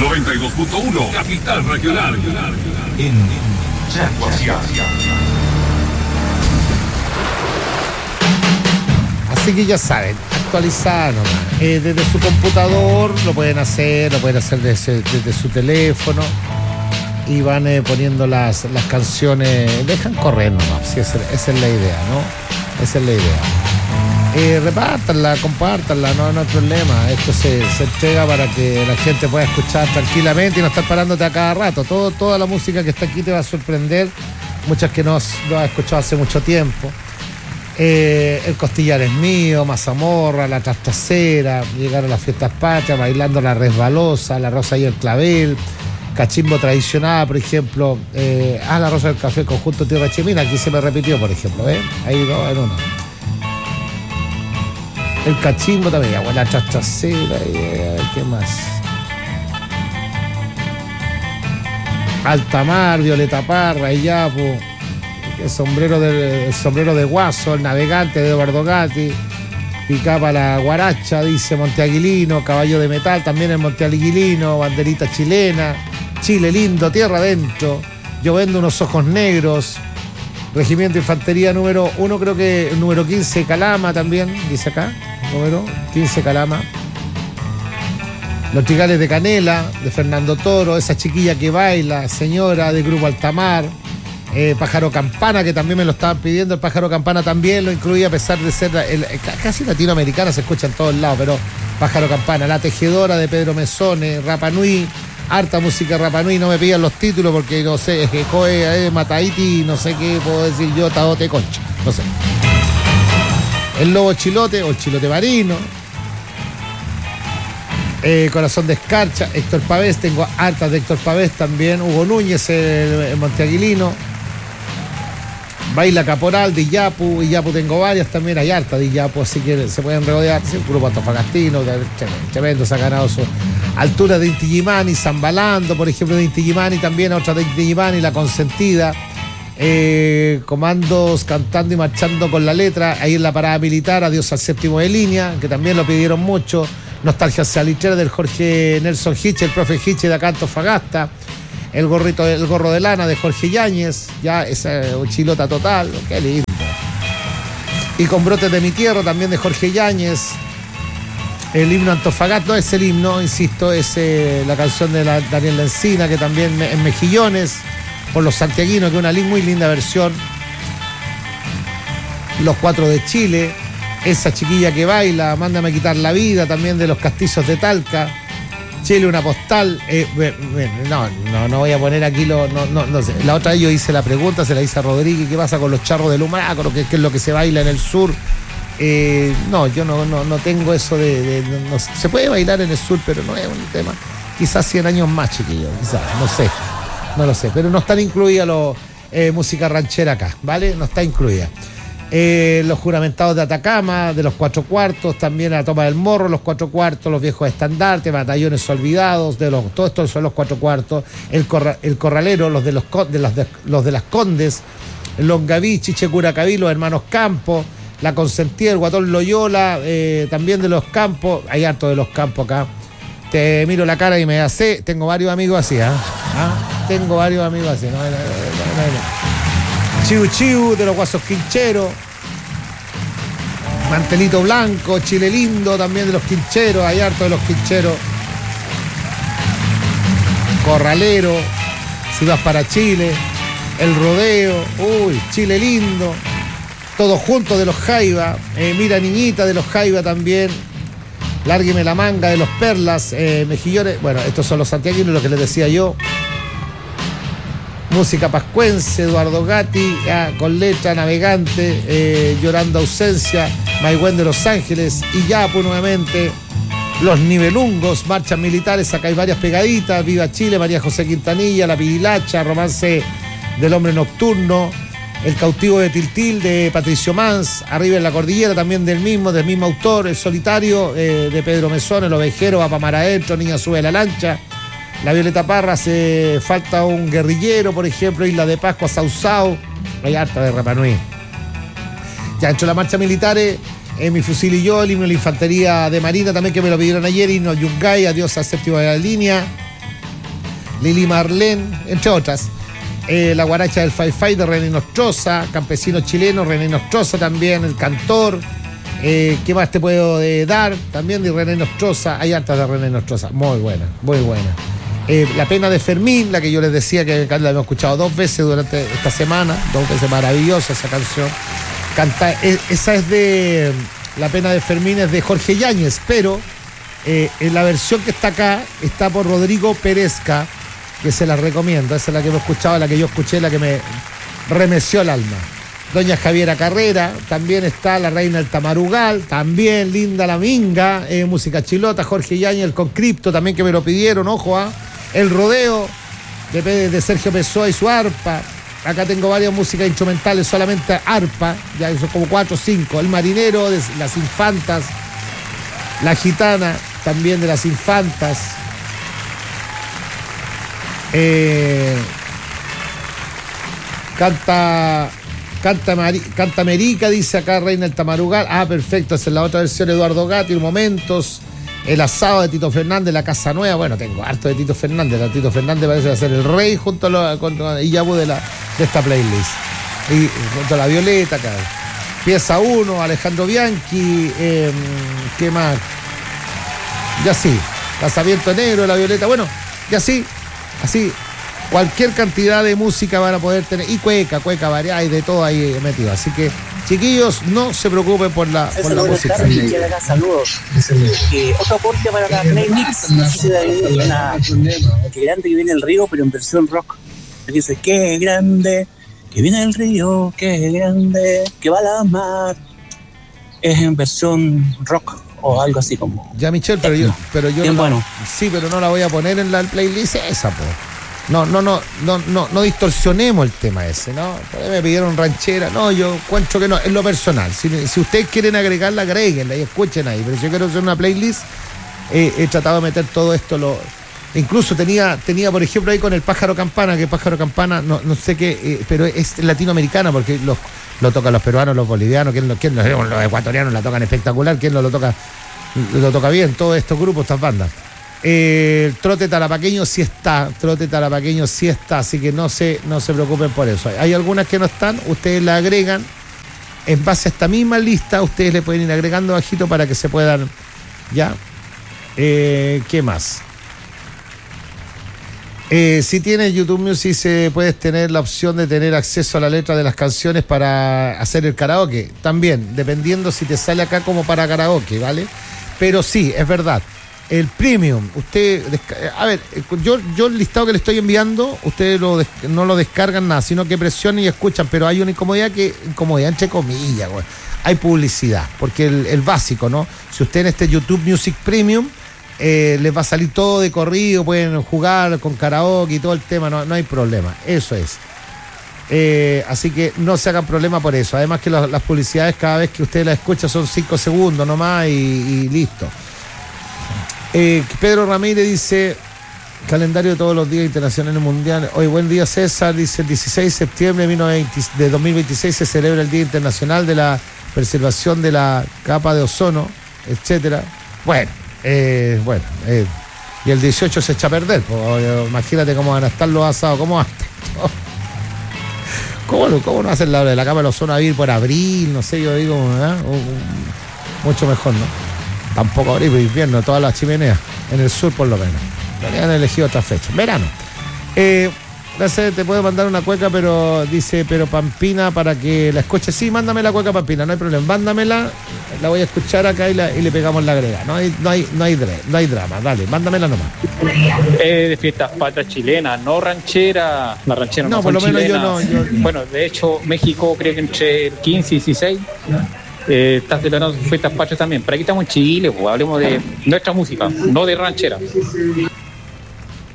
92.1 Capital Regional. En Chaguasia. Así que ya saben, actualizar nomás. Desde su computador lo pueden hacer desde su teléfono y van poniendo las canciones, dejan correr nomás, sí, esa es la idea, ¿no? Esa es la idea. Repártanla, compártanla, no hay problema. Esto se entrega para que la gente pueda escuchar tranquilamente y no estar parándote a cada rato. Toda la música que está aquí te va a sorprender, muchas que no has escuchado hace mucho tiempo. El costillar es mío, Mazamorra, la trastasera, llegar a las fiestas patrias, bailando la resbalosa, la rosa y el clavel, cachimbo tradicional, por ejemplo, la rosa del café, conjunto Tierra Chimina, aquí se me repitió, por ejemplo, ahí dos en uno. El cachimbo también, la trastasera, ¿qué más? Altamar, Violeta Parra, Iyapu. El sombrero de Guaso, el navegante de Eduardo Gatti, Picapa la Guaracha, dice Monteaguilino, Caballo de Metal, también el Monteaguilino, banderita chilena, Chile lindo, tierra adentro, yo vendo unos ojos negros, Regimiento de Infantería número 1, creo que número 15, Calama también, dice acá, número 15 Calama. Los Trigales de Canela, de Fernando Toro, esa chiquilla que baila, señora de Grupo Altamar. Pájaro Campana, que también me lo estaban pidiendo. El Pájaro Campana también lo incluía, a pesar de ser casi latinoamericana, se escucha en todos lados, pero Pájaro Campana. La Tejedora de Pedro Mesone, Rapa Nui, harta música Rapa Nui. No me pidan los títulos porque no sé, Coe, Mataiti, no sé qué puedo decir yo, Taote Concha, no sé. El Lobo Chilote o el Chilote Marino. Corazón de Escarcha, Héctor Pavés, tengo hartas de Héctor Pavés también. Hugo Núñez, el Monteaguilino. Baila Caporal de Iyapu tengo varias también, hay harta de Iyapu, así que se pueden regodear. Sí, un grupo antofagastino, tremendo, se ha ganado su altura de Inti Illimani, Zambalando, por ejemplo, de Inti Illimani también, otra de Inti Illimani, La Consentida. Comandos cantando y marchando con la letra, ahí en la parada militar, Adiós al séptimo de línea, que también lo pidieron mucho. Nostalgia salitrera del Jorge Nelson Hiche, el profe Hiche de acá Antofagasta. El gorro de lana de Jorge Yáñez, ya esa chilota total, qué lindo. Y Con brotes de mi tierra también de Jorge Yáñez. El himno Antofagasta, no es el himno, insisto, es la canción de Daniel Lencina, que también en Mejillones, por los santiaguinos, que es una muy linda versión. Los Cuatro de Chile, esa chiquilla que baila, Mándame a quitar la vida, también de los Castizos de Talca. Chile, una postal. No voy a poner aquí no sé. La otra vez yo hice la pregunta, se la hice a Rodríguez, ¿qué pasa con los charros del Humacro? ¿Qué es lo que se baila en el sur? Yo no tengo eso no, se puede bailar en el sur, pero no es un tema. Quizás 100 años más, chiquillos, quizás, no lo sé, pero no están incluidas música ranchera acá, ¿vale? No está incluida. Los juramentados de Atacama, de los Cuatro Cuartos, también la Toma del Morro, los Cuatro Cuartos, los viejos estandartes, batallones olvidados, todo esto son los Cuatro Cuartos, el Corralero, los de las Condes, el Longaví, Chichecuracaví, los hermanos Campos, la Consentida, el Guatón Loyola, también de los Campos, hay harto de los Campos acá. Te miro la cara y me hace, tengo varios amigos así, tengo varios amigos así, no. Chiu Chiu de los Guasos Quincheros, Mantelito Blanco, Chile Lindo también de los Quincheros, hay harto de los Quincheros. Corralero, Si vas para Chile, El Rodeo, Chile Lindo, Todos Juntos de los Jaiba, Mira Niñita de los Jaiba también, Lárgueme la Manga de los Perlas, Mejillones, bueno, estos son los santiaguinos, lo que les decía yo. Música pascuense, Eduardo Gatti, con letra, Navegante, Llorando Ausencia, Maigüen de Los Ángeles, Iyapu nuevamente, Los Nivelungos, Marchas Militares, acá hay varias pegaditas, Viva Chile, María José Quintanilla, La Pidilacha, Romance del Hombre Nocturno, El Cautivo de Tiltil de Patricio Mans, Arriba en la Cordillera también del mismo autor, El Solitario de Pedro Mesón, El Ovejero, Va pa' mar adentro, Niña sube la lancha. La Violeta Parra, falta un guerrillero, por ejemplo, Isla de Pascua, Sausao, hay harta de Rapa Nui. Ya dentro de la marcha militares, Mi fusil y yo, el himno de la infantería de Marina, también que me lo pidieron ayer, himno Yungay, Adiós al séptimo de la línea, Lili Marlene, entre otras. La guaracha del Fai Fai de René Nostroza, Campesino Chileno, René Nostroza también, El Cantor. ¿Qué más te puedo dar? También de René Nostroza, hay hartas de René Nostroza, muy buena, muy buena. La Pena de Fermín, la que yo les decía que la hemos escuchado 2 veces durante esta semana, 2 veces, maravillosa esa canción. Esa es de La Pena de Fermín, es de Jorge Yáñez, pero en la versión que está acá está por Rodrigo Perezca, que se la recomiendo. Esa es la que hemos escuchado, la que yo escuché, la que me remeció el alma. Doña Javiera Carrera, también está La Reina del Tamarugal, también Linda la Minga, música chilota, Jorge Yáñez, El Concripto, también que me lo pidieron, ojo, El Rodeo, de Sergio Pessoa y su arpa. Acá tengo varias músicas instrumentales, solamente arpa, ya son como 4 o 5. El Marinero, de Las Infantas, La Gitana, también de Las Infantas. Canta Merica, dice acá Reina del Tamarugal. Perfecto, esa es la otra versión. Eduardo Gatti, Momentos. El Asado de Tito Fernández, La Casa Nueva. Bueno, tengo harto de Tito Fernández. Tito Fernández parece va a ser el rey junto a Iyabu de esta playlist. Y junto a la Violeta, acá. Pieza 1, Alejandro Bianchi. ¿Qué más? Ya sí. Casamiento Negro, La Violeta. Bueno, ya sí. Así. Cualquier cantidad de música van a poder tener. Y cueca variada y de todo ahí metido. Así que, chiquillos, no se preocupen por la música. Saludos. Otro aporte para la playlist. Qué grande que viene el río, pero en versión rock. Dice, qué grande que viene el río, qué grande que va la mar. Es en versión rock o algo así como. Ya, Michelle, pero yo bien, bueno. Sí, pero no la voy a poner en la playlist esa, po. No distorsionemos el tema ese, ¿no? Me pidieron ranchera. No, yo encuentro que no, es lo personal. Si ustedes quieren agregarla, agréguenla y escuchen ahí. Pero si yo quiero hacer una playlist, he tratado de meter todo esto. Incluso tenía, por ejemplo, ahí con el Pájaro Campana, que Pájaro Campana, no sé qué, pero es latinoamericana, porque lo tocan los peruanos, los bolivianos, los ecuatorianos la tocan espectacular, ¿quién lo toca bien? Todos estos grupos, estas bandas. El trote tarapaqueño sí está, así que no se preocupen por eso. Hay algunas que no están, ustedes la agregan en base a esta misma lista, ustedes le pueden ir agregando bajito para que se puedan, ¿ya? ¿Qué más? Si tienes YouTube Music puedes tener la opción de tener acceso a la letra de las canciones para hacer el karaoke, también, dependiendo si te sale acá como para karaoke, ¿vale? Pero sí, es verdad. El premium, a ver, yo el listado que le estoy enviando, ustedes no lo descargan nada, sino que presionan y escuchan, pero hay una incomodidad entre comillas, güey. Hay publicidad, porque el básico, ¿no? Si usted en este YouTube Music Premium, les va a salir todo de corrido, pueden jugar con karaoke y todo el tema, no hay problema, eso es. Así que no se hagan problema por eso. Además que las publicidades cada vez que usted las escucha son 5 segundos nomás y listo. Pedro Ramírez dice, calendario de todos los días internacionales mundiales. Hoy, buen día César, dice el 16 de septiembre de 2026 se celebra el Día Internacional de la Preservación de la Capa de Ozono, etcétera. Bueno, y el 18 se echa a perder, pues, imagínate cómo van a estar los asados, cómo va a estar. ¿Cómo no hacen la capa de ozono a vivir por abril? No sé, yo digo, mucho mejor, ¿no? Tampoco abril, invierno, todas las chimeneas, en el sur por lo menos. Han elegido otra fecha. Verano. Gracias, te puedo mandar una cueca, pero dice, Pampina, para que la escuche. Sí, mándame la cueca Pampina, no hay problema. Mándamela, la voy a escuchar acá y le pegamos la agrega. No hay drama, dale, mándamela nomás. De fiestas patrias chilenas, no ranchera. La ranchera no por lo menos chilenas. Yo no. Bueno, de hecho, México creo que entre el 15 y 16 está celebrando fiestas patrias también. Pero aquí estamos en Chile, pues, hablemos de nuestra música, no de ranchera.